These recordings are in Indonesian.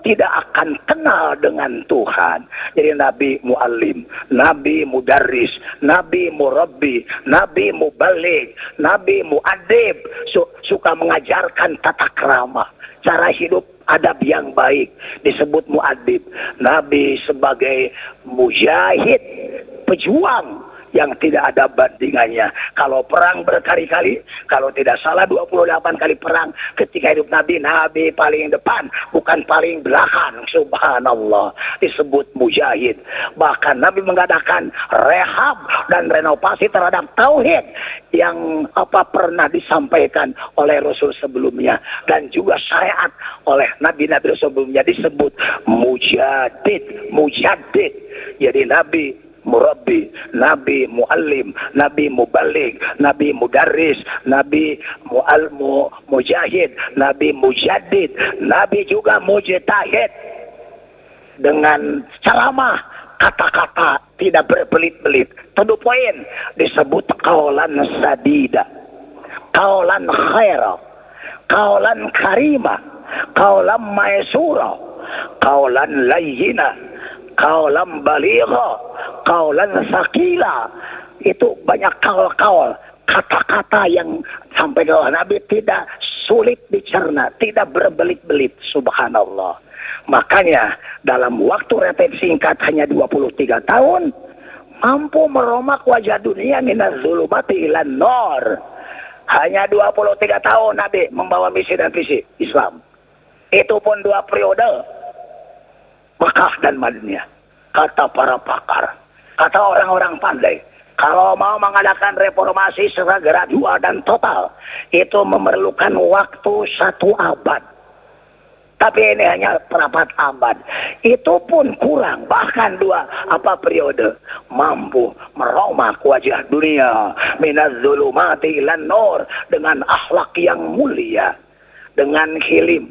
tidak akan kenal dengan Tuhan. Jadi Nabi muallim, Nabi mudarris, Nabi murabbi, Nabi mubaligh, Nabi muadib, suka mengajarkan tata krama, cara hidup adab yang baik, disebut muadib. Nabi sebagai mujahid, pejuang yang tidak ada bandingannya. Kalau perang berkali-kali, kalau tidak salah 28 kali perang ketika hidup Nabi, Nabi paling depan, bukan paling belakang. Subhanallah, disebut mujahid. Bahkan Nabi mengadakan rehab dan renovasi terhadap tauhid yang pernah disampaikan oleh Rasul sebelumnya, dan juga syariat oleh Nabi-Nabi sebelumnya, disebut mujaddid. Jadi Nabi murabbi, Nabi muallim, Nabi mubaligh, Nabi mudarris, Nabi mujahid, Nabi mujaddid, Nabi juga mujtahid. Dengan ceramah, kata-kata tidak berbelit-belit, to poin, disebut qaulan sadida, qaulan khaira, qaulan karima, qaulan maisura, qaulan layyina, qaulan baligha, qaulan sakila. Itu banyak kaul-kaul, kata-kata yang sampai ke Nabi tidak sulit dicerna, tidak berbelit-belit. Subhanallah. Makanya dalam waktu relatif singkat, hanya 23 tahun, mampu meromak wajah dunia minaz zulumati ilan nur. Hanya 23 tahun Nabi membawa misi dan visi Islam. Itu pun 2 periode, Mekah dan Madinah. Kata para pakar, kata orang-orang pandai, kalau mau mengadakan reformasi secara gradual dan total, itu memerlukan waktu 1 abad. Tapi ini hanya 4 abad. Itu pun kurang, bahkan 2 periode, mampu meromak wajah dunia minaz zulumati ilan nur, dengan akhlak yang mulia, dengan hilim,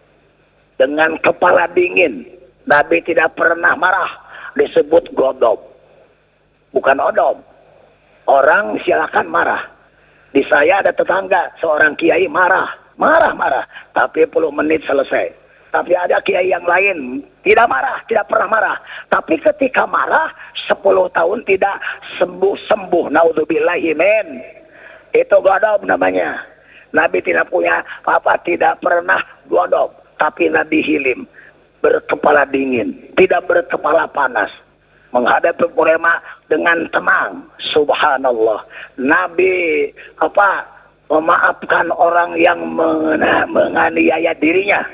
dengan kepala dingin. Nabi tidak pernah marah, disebut godob, bukan odob. Orang silakan marah. Di saya ada tetangga, seorang kiai marah, tapi 10 menit selesai. Tapi ada kiai yang lain tidak marah, tidak pernah marah, tapi ketika marah 10 tahun tidak sembuh. Naudzubillahi min. Itu godob namanya. Nabi tidak punya tidak pernah godob, tapi Nabi hilim, berkepala dingin, tidak berkepala panas, menghadapi ulama dengan tenang. Subhanallah. Nabi memaafkan orang yang menganiaya dirinya.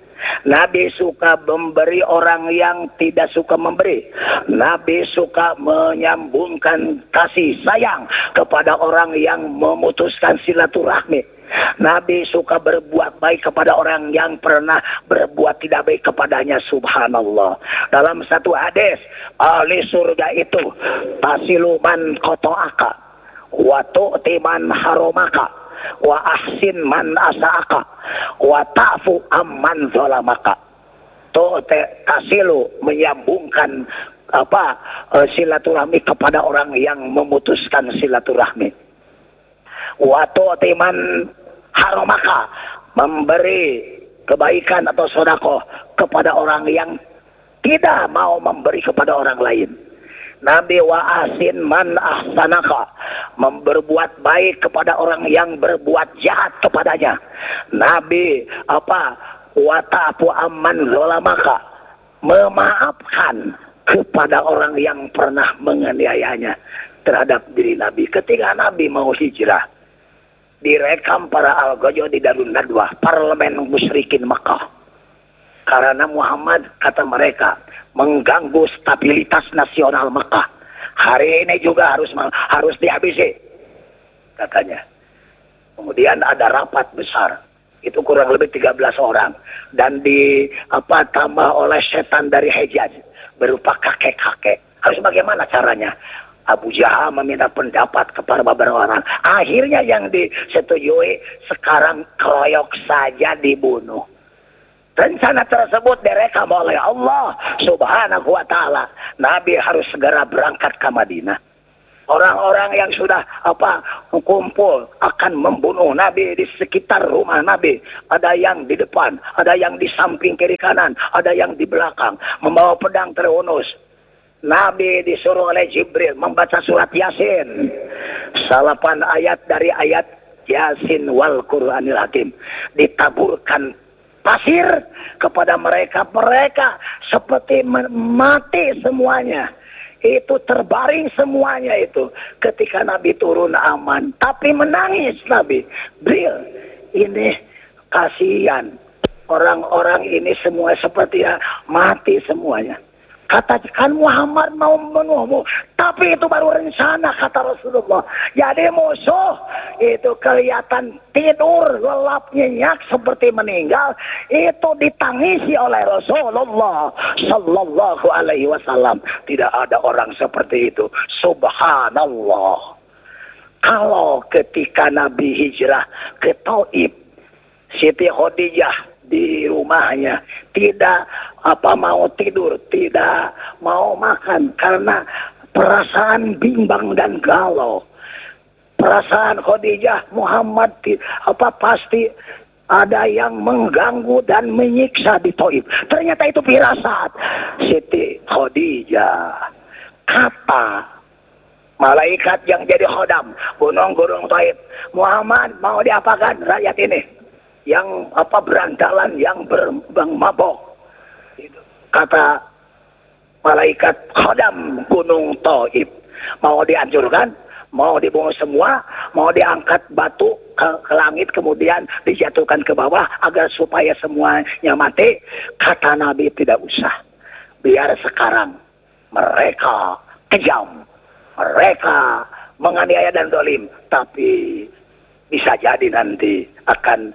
Nabi suka memberi orang yang tidak suka memberi. Nabi suka menyambungkan kasih sayang kepada orang yang memutuskan silaturahmi. Nabi suka berbuat baik kepada orang yang pernah berbuat tidak baik kepadanya. Subhanallah. Dalam satu hadis, ahli surga itu tasiluman kotoaka, wa tu'ti man haromaka, wa ahsin man asa'aka, wa ta'fu amman zolamaka. Tasilu, menyambungkan silaturahmi kepada orang yang memutuskan silaturahmi. Wa tu'ti man haromaka, memberi kebaikan atau sedekah kepada orang yang tidak mau memberi kepada orang lain. Nabi wa ahsin man ahsanaka, berbuat baik kepada orang yang berbuat jahat kepadanya. Nabi wa ta'fu amman zolamaka, memaafkan kepada orang yang pernah menganiayanya terhadap diri Nabi. Ketika Nabi mau hijrah, direkam para al-Ghazwa di Darun Nadwah, parlemen musyrikin Makkah. Karena Muhammad, kata mereka, mengganggu stabilitas nasional Makkah. Hari ini juga harus dihabisi, katanya. Kemudian ada rapat besar, itu kurang lebih 13 orang, dan tambah oleh setan dari Hejaz berupa kakek-kakek. Harus bagaimana caranya? Abu Jahal meminta pendapat kepada beberapa orang. Akhirnya yang disetujui, sekarang keroyok saja dibunuh. Rencana tersebut direkam oleh Allah Subhanahu wa ta'ala. Nabi harus segera berangkat ke Madinah. Orang-orang yang sudah kumpul akan membunuh Nabi di sekitar rumah Nabi. Ada yang di depan, ada yang di samping kiri kanan, ada yang di belakang, membawa pedang terhunus. Nabi disuruh oleh Jibril membaca surat Yasin. 8 ayat dari ayat Yasin wal Qur'anil Hakim. Ditaburkan pasir kepada mereka. Mereka seperti mati semuanya. Itu terbaring semuanya itu. Ketika Nabi turun aman. Tapi menangis Nabi. Bril, ini kasihan. Orang-orang ini semua seperti mati semuanya. Katakan Muhammad mau membunuhmu. Tapi itu baru rencana, kata Rasulullah. Jadi musuh itu kelihatan tidur, lelap nyenyak seperti meninggal. Itu ditangisi oleh Rasulullah Sallallahu Alaihi Wasallam. Tidak ada orang seperti itu. Subhanallah. Kalau ketika Nabi hijrah ke Taif, Siti Khadijah di rumahnya tidak mau tidur, tidak mau makan karena perasaan bimbang dan galau. Perasaan Khadijah, Muhammad pasti ada yang mengganggu dan menyiksa di Taif. Ternyata itu firasat Siti Khadijah. Kata malaikat yang jadi khodam gunung-gunung Taif, Muhammad mau diapakan rakyat ini yang berandalan, yang mabok. Kata malaikat khodam gunung Taif, mau dihancurkan, mau dibunuh semua, mau diangkat batu ke langit kemudian dijatuhkan ke bawah agar supaya semuanya mati. Kata Nabi, tidak usah, biar sekarang mereka kejam, mereka menganiaya dan zalim, tapi bisa jadi nanti akan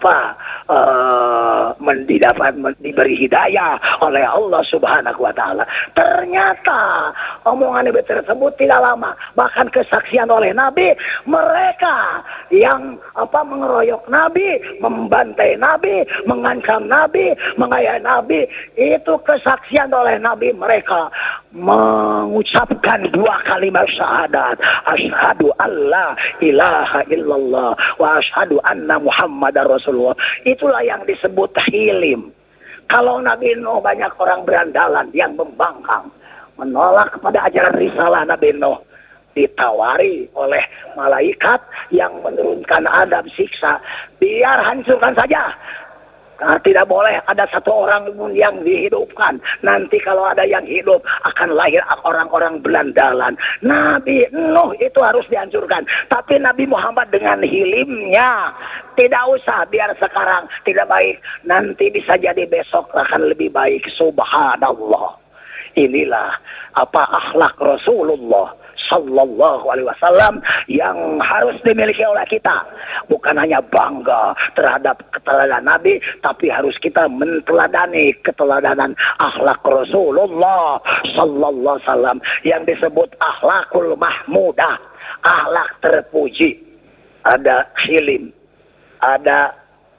diberi hidayah oleh Allah Subhanahu wa taala. Ternyata omongan Nabi tersebut tidak lama, bahkan kesaksian oleh Nabi, mereka yang mengeroyok Nabi, membantai Nabi, mengancam Nabi, menganiaya Nabi, itu kesaksian oleh Nabi. Mereka mengucapkan 2 kalimat syahadat, asyhadu alla ilaha illallah wa asyhadu anna Muhammadar Rasulullah. Itulah yang disebut hilim. Kalau Nabi Nuh banyak orang berandalan yang membangkang, menolak kepada ajaran risalah Nabi Nuh, ditawari oleh malaikat yang menurunkan adab siksa, biar hancurkan saja. Tidak boleh ada satu orang pun yang dihidupkan. Nanti kalau ada yang hidup akan lahir orang-orang belandalan. Nabi Nuh itu harus dihancurkan. Tapi Nabi Muhammad dengan hilimnya, tidak usah, biar sekarang tidak baik, nanti bisa jadi besok akan lebih baik. Subhanallah. Inilah akhlak Rasulullah Sallallahu Alaihi Wasallam yang harus dimiliki oleh kita. Bukan hanya bangga terhadap keteladanan Nabi, tapi harus kita menteladani keteladanan akhlak Rasulullah Sallallahu Alaihi Wasallam yang disebut akhlakul mahmudah, akhlak terpuji. Ada hilim, ada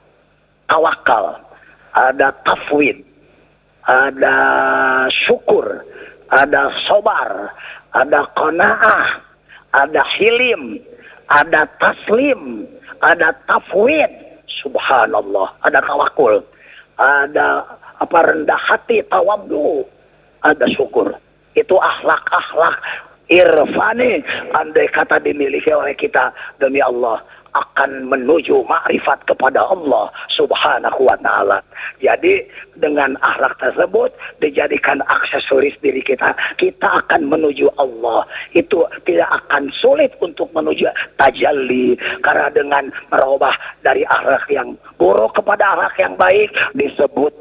tawakal, ada tafwid, ada syukur, ada sabar, ada qanaah, ada hilim, ada taslim, ada tafwid, subhanallah, ada tawakul, ada rendah hati, tawadhu, ada syukur. Itu akhlak-akhlak irfani, andai kata dimiliki oleh kita, demi Allah akan menuju makrifat kepada Allah Subhanahu wa taala. Jadi dengan akhlak tersebut dijadikan aksesoris diri kita, kita akan menuju Allah. Itu tidak akan sulit untuk menuju tajalli, karena dengan merubah dari akhlak yang buruk kepada akhlak yang baik disebut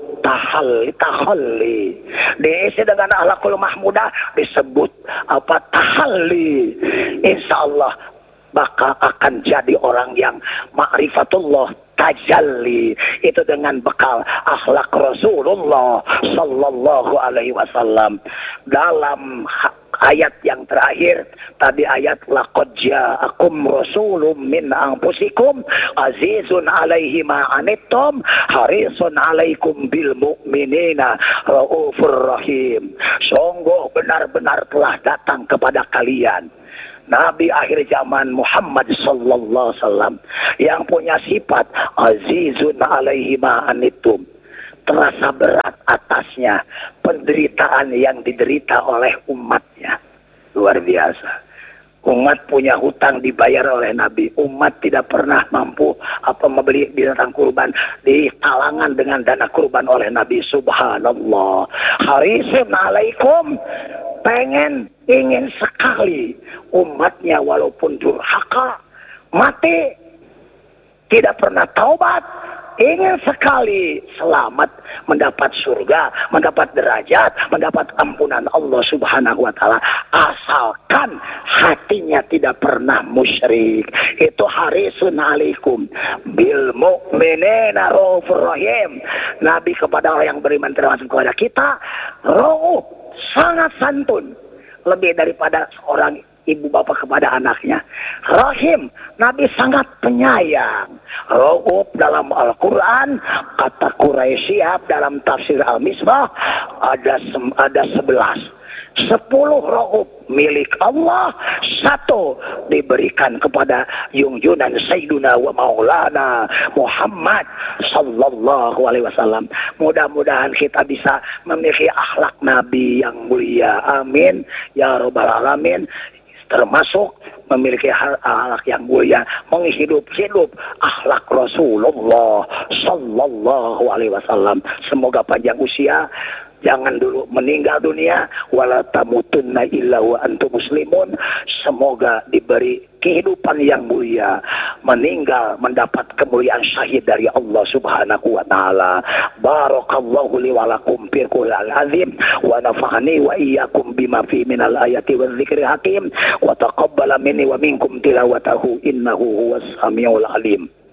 tahalli. Diisi dengan akhlakul mahmudah disebut tahalli. Insyaallah maka akan jadi orang yang ma'rifatullah tajalli, itu dengan bekal akhlak Rasulullah Sallallahu Alaihi Wasallam. Dalam ayat yang terakhir tadi, ayat laqad ja'akum rasulun min anfusikum azizun 'alaihi ma 'anittum harisun 'alaikum bil mu'minina raufur rahim. Sungguh benar-benar telah datang kepada kalian Nabi akhir zaman Muhammad sallallahu alaihi wasallam yang punya sifat azizun alaihi ma anittum, terasa berat atasnya penderitaan yang diderita oleh umatnya. Luar biasa. Umat punya hutang dibayar oleh Nabi. Umat tidak pernah mampu membeli binatang kurban di talangan dengan dana kurban oleh Nabi. Subhanallah. Harisun alaikum, ingin sekali umatnya walaupun durhaka, mati, tidak pernah taubat, ingin sekali selamat, mendapat surga, mendapat derajat, mendapat ampunan Allah Subhanahu wa taala, asalkan hatinya tidak pernah musyrik. Itu harisun alaikum bil mu'minina raufur rahim. Nabi kepada orang yang beriman termasuk kepada kita rauf, sangat santun, lebih daripada seorang ibu bapak kepada anaknya. Rahim, Nabi sangat penyayang. Rauf dalam Al-Quran, kata Quraisyihab dalam tafsir Al-Misbah ada 11. 10 rauf milik Allah, 1 diberikan kepada junjungan Sayyiduna wa Maulana Muhammad sallallahu alaihi wasallam. Mudah-mudahan kita bisa memiliki akhlak Nabi yang mulia. Amin ya rabbal alamin. Termasuk memiliki akhlak yang mulia, menghidup akhlak Rasulullah sallallahu alaihi wasallam. Semoga panjang usia, jangan dulu meninggal dunia, wala tamutunna illa wa antum muslimun. Semoga diberi kehidupan yang mulia, meninggal mendapat kemuliaan syahid dari Allah Subhanahu wa taala. Barakallahu li wa lakum fil Qur'anil azim wa nafa'ani wa iyyakum bima fi minal ayati waz zikril hakim wa taqabbala minni wa minkum tilawatahu innahu huwas samiul alim.